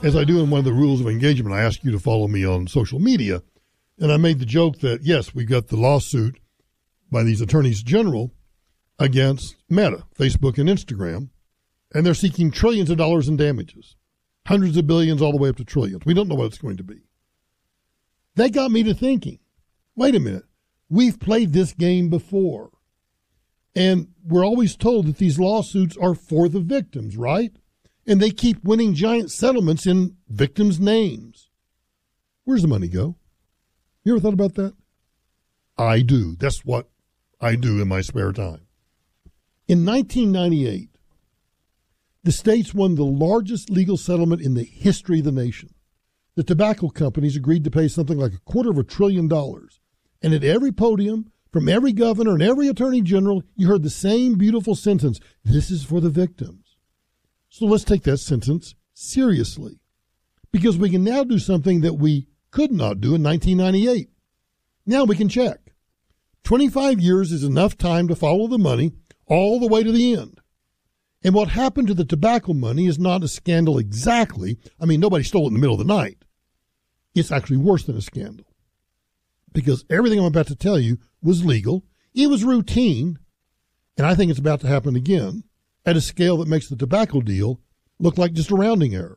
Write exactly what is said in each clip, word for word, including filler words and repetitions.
as I do in one of the rules of engagement, I ask you to follow me on social media. And I made the joke that, yes, we've got the lawsuit by these attorneys general against Meta, Facebook, and Instagram, and they're seeking trillions of dollars in damages, hundreds of billions all the way up to trillions. We don't know what it's going to be. That got me to thinking, wait a minute, we've played this game before. And we're always told that these lawsuits are for the victims, right? And they keep winning giant settlements in victims' names. Where's the money go? You ever thought about that? I do. That's what I do in my spare time. In nineteen ninety-eight, the states won the largest legal settlement in the history of the nation. The tobacco companies agreed to pay something like a quarter of a trillion dollars. And at every podium, from every governor and every attorney general, you heard the same beautiful sentence, this is for the victims. So let's take that sentence seriously, because we can now do something that we could not do in nineteen ninety-eight. Now we can check. twenty-five years is enough time to follow the money all the way to the end. And what happened to the tobacco money is not a scandal exactly. I mean, nobody stole it in the middle of the night. It's actually worse than a scandal, because everything I'm about to tell you was legal. It was routine. And I think it's about to happen again at a scale that makes the tobacco deal look like just a rounding error.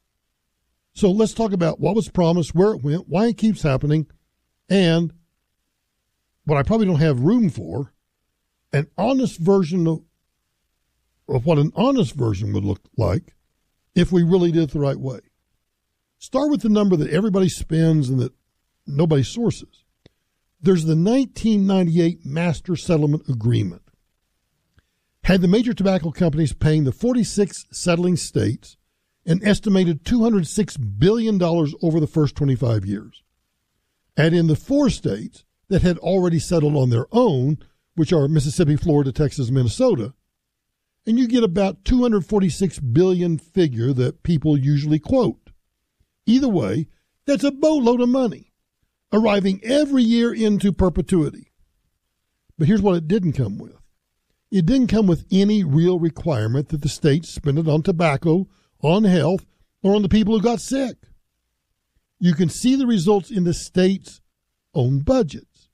So let's talk about what was promised, where it went, why it keeps happening, and what I probably don't have room for, an honest version of, of what an honest version would look like if we really did it the right way. Start with the number that everybody spends and that nobody sources. There's the nineteen ninety-eight Master Settlement Agreement. Had the major tobacco companies paying the forty-six settling states an estimated two hundred six billion dollars over the first twenty-five years. Add in the four states that had already settled on their own, which are Mississippi, Florida, Texas, Minnesota, and you get about two hundred forty-six billion dollars figure that people usually quote. Either way, that's a boatload of money, arriving every year into perpetuity. But here's what it didn't come with. It didn't come with any real requirement that the states spend it on tobacco, on health, or on the people who got sick. You can see the results in the states' own budgets.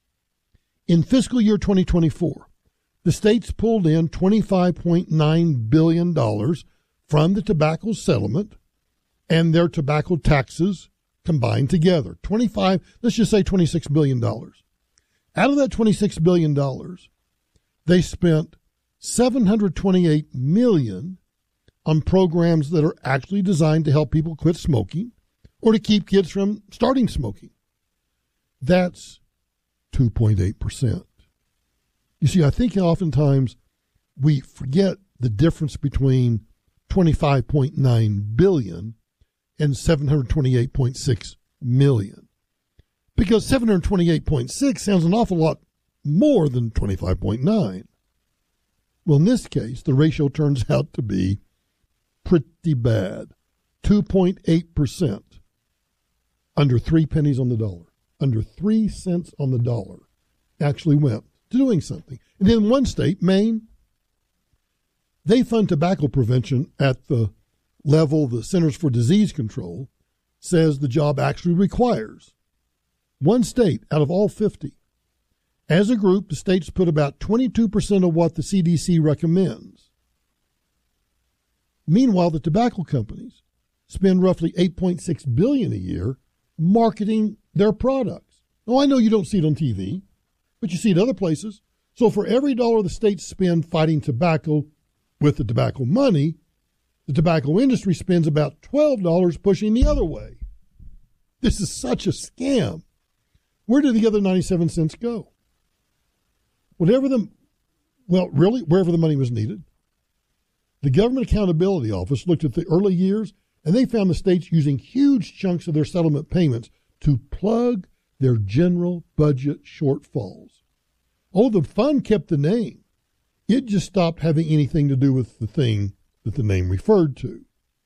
In fiscal year twenty twenty-four, the states pulled in twenty-five point nine billion dollars from the tobacco settlement and their tobacco taxes combined together. twenty-five, let's just say twenty-six billion dollars. Out of that twenty-six billion dollars, they spent seven hundred twenty-eight million dollars on programs that are actually designed to help people quit smoking or to keep kids from starting smoking. That's two point eight percent. You see, I think oftentimes we forget the difference between twenty-five point nine billion dollars and seven hundred twenty-eight point six million dollars. Because seven hundred twenty-eight point six sounds an awful lot more than twenty-five point nine. Well, in this case, the ratio turns out to be pretty bad. two point eight percent. Under three pennies on the dollar. Under three cents on the dollar actually went to doing something. And in one state, Maine, they fund tobacco prevention at the level the Centers for Disease Control says the job actually requires. One state out of all fifty. As a group, the states put about twenty-two percent of what the C D C recommends. Meanwhile, the tobacco companies spend roughly eight point six billion dollars a year marketing their products. Oh, I know you don't see it on T V, but you see it other places. So for every dollar the states spend fighting tobacco with the tobacco money, the tobacco industry spends about twelve dollars pushing the other way. This is such a scam. Where did the other ninety-seven cents go? Whatever the, well, really, wherever the money was needed. The Government Accountability Office looked at the early years, and they found the states using huge chunks of their settlement payments to plug their general budget shortfalls. Oh, the fund kept the name. It just stopped having anything to do with the thing that the name referred to.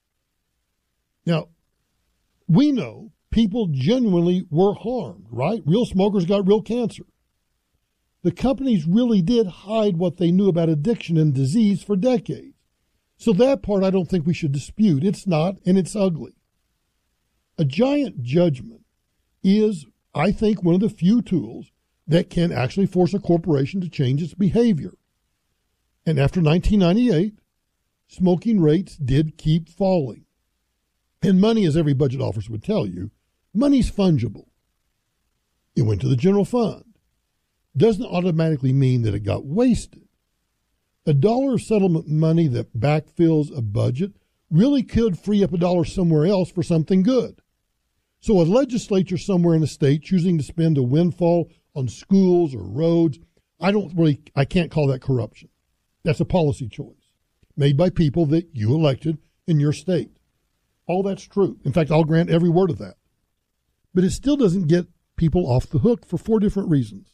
Now, we know people genuinely were harmed, right? Real smokers got real cancer. The companies really did hide what they knew about addiction and disease for decades. So that part I don't think we should dispute. It's not, and it's ugly. A giant judgment is, I think, one of the few tools that can actually force a corporation to change its behavior. And after nineteen ninety-eight, smoking rates did keep falling. And money, as every budget officer would tell you, money's fungible. It went to the general fund. Doesn't automatically mean that it got wasted. A dollar of settlement money that backfills a budget really could free up a dollar somewhere else for something good. So a legislature somewhere in the state choosing to spend a windfall on schools or roads, I don't really, I can't call that corruption. That's a policy choice made by people that you elected in your state. All that's true. In fact, I'll grant every word of that. But it still doesn't get people off the hook for four different reasons.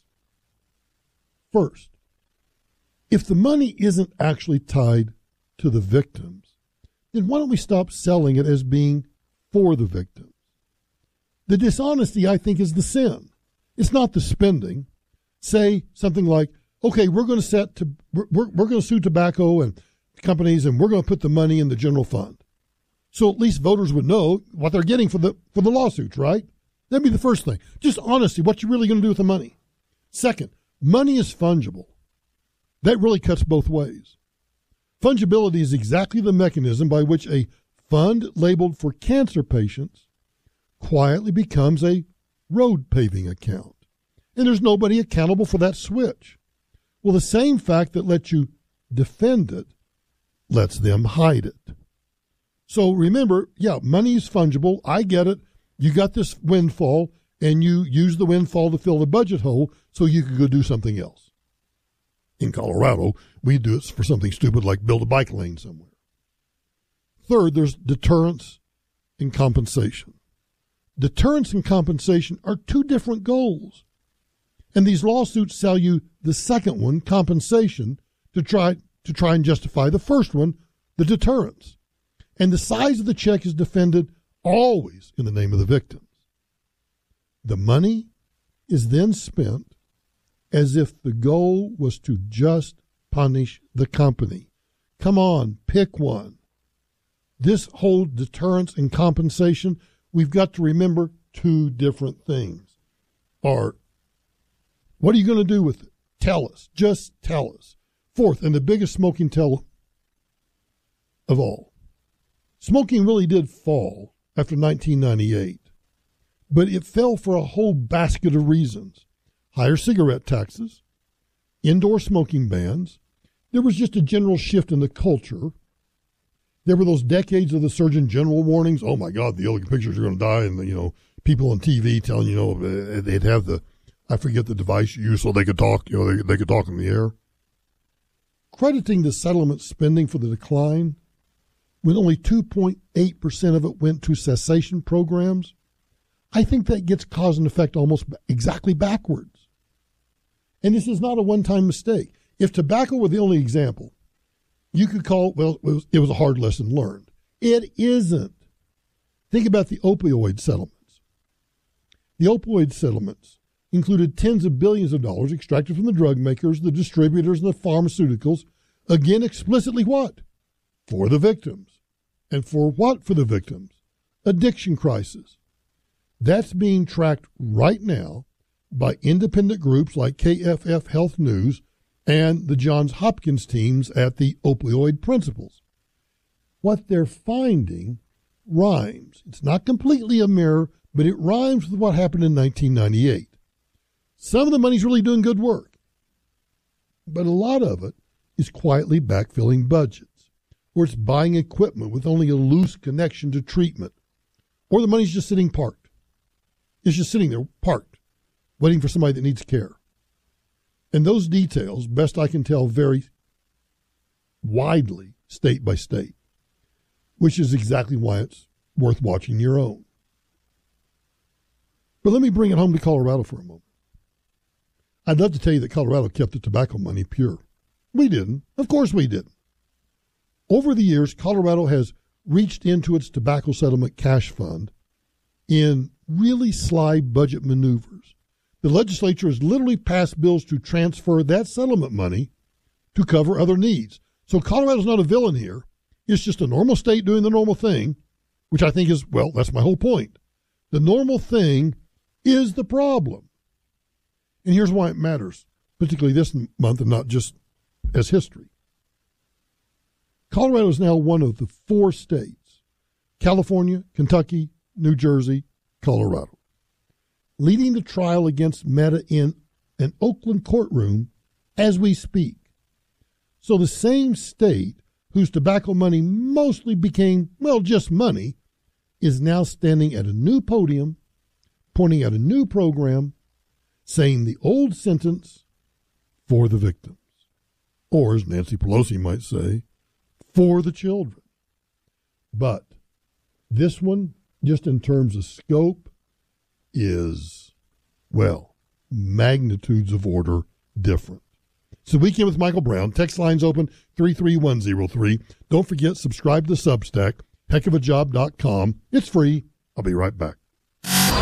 First, if the money isn't actually tied to the victims, then why don't we stop selling it as being for the victims? The dishonesty, I think, is the sin. It's not the spending. Say something like, okay, we're going to set to we're, we're, we're going to sue tobacco and companies, and we're going to put the money in the general fund. So at least voters would know what they're getting for the for the lawsuits, right? That'd be the first thing. Just honesty, what you really going to do with the money. Second, money is fungible. That really cuts both ways. Fungibility is exactly the mechanism by which a fund labeled for cancer patients quietly becomes a road paving account. And there's nobody accountable for that switch. Well, the same fact that lets you defend it lets them hide it. So remember, yeah, money is fungible. I get it. You got this windfall, and you use the windfall to fill the budget hole so you could go do something else. In Colorado, we do it for something stupid like build a bike lane somewhere. Third, there's deterrence and compensation. Deterrence and compensation are two different goals. And these lawsuits sell you the second one, compensation, to try to try and justify the first one, the deterrence. And the size of the check is defended always in the name of the victims. The money is then spent as if the goal was to just punish the company. Come on, pick one. This whole deterrence and compensation, we've got to remember two different things. Are, what are you going to do with it? Tell us. Just tell us. Fourth, and the biggest smoking tell of all. Smoking really did fall after nineteen ninety-eight, but it fell for a whole basket of reasons. Higher cigarette taxes, indoor smoking bans. There was just a general shift in the culture. There were those decades of the Surgeon General warnings. Oh my God, the ugly pictures are going to die, and the, you know, people on T V telling you know they'd have the, I forget the device you use so they could talk. You know, they they could talk in the air. Crediting the settlement spending for the decline, when only two point eight percent of it went to cessation programs, I think that gets cause and effect almost exactly backwards. And this is not a one-time mistake. If tobacco were the only example, you could call, well, it was, it was a hard lesson learned. It isn't. Think about the opioid settlements. The opioid settlements included tens of billions of dollars extracted from the drug makers, the distributors, and the pharmaceuticals. Again, explicitly what? For the victims. And for what for the victims? Addiction crisis. That's being tracked right now by independent groups like K F F Health News and the Johns Hopkins teams at the Opioid Principles. What they're finding rhymes. It's not completely a mirror, but it rhymes with what happened in nineteen ninety-eight. Some of the money's really doing good work, but a lot of it is quietly backfilling budgets, or it's buying equipment with only a loose connection to treatment, or the money's just sitting parked. It's just sitting there parked, waiting for somebody that needs care. And those details, best I can tell, vary widely state by state, which is exactly why it's worth watching your own. But let me bring it home to Colorado for a moment. I'd love to tell you that Colorado kept the tobacco money pure. We didn't. Of course we didn't. Over the years, Colorado has reached into its tobacco settlement cash fund in really sly budget maneuvers. The legislature has literally passed bills to transfer that settlement money to cover other needs. So Colorado's not a villain here. It's just a normal state doing the normal thing, which I think is, well, that's my whole point. The normal thing is the problem. And here's why it matters, particularly this month and not just as history. Colorado is now one of the four states, California, Kentucky, New Jersey, Colorado, leading the trial against Meta in an Oakland courtroom as we speak. So the same state whose tobacco money mostly became, well, just money, is now standing at a new podium, pointing at a new program, saying the old sentence for the victims. Or, as Nancy Pelosi might say, for the children. But this one, just in terms of scope, is, well, magnitudes of order different. It's the Weekend with Michael Brown. Text lines open three three one zero three. Don't forget, subscribe to Substack, heck of a job dot com. It's free. I'll be right back.